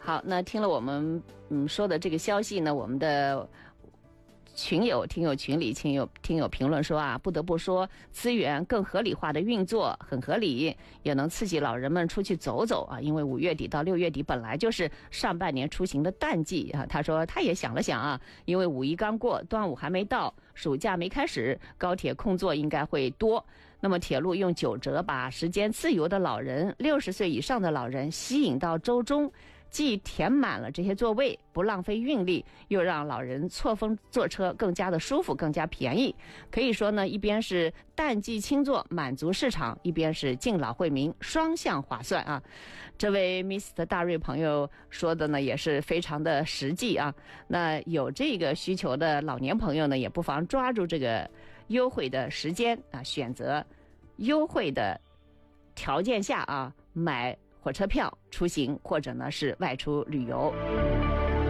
好，那听了我们说的这个消息呢，我们的听友群里听友评论说啊，不得不说资源更合理化的运作很合理，也能刺激老人们出去走走啊。因为5月底到6月底本来就是上半年出行的淡季啊。他说他也想了想啊，因为5一刚过，端午还没到，暑假没开始，高铁空座应该会多。那么铁路用9折把时间自由的老人、60岁以上的老人吸引到周中，既填满了这些座位，不浪费运力，又让老人错峰坐车更加的舒服，更加便宜。可以说呢，一边是淡季轻坐满足市场，一边是敬老惠民，双向划算啊。这位 Mr. 大瑞朋友说的呢，也是非常的实际啊。那有这个需求的老年朋友呢，也不妨抓住这个优惠的时间啊，选择优惠的条件下啊，买火车票出行，或者呢是外出旅游。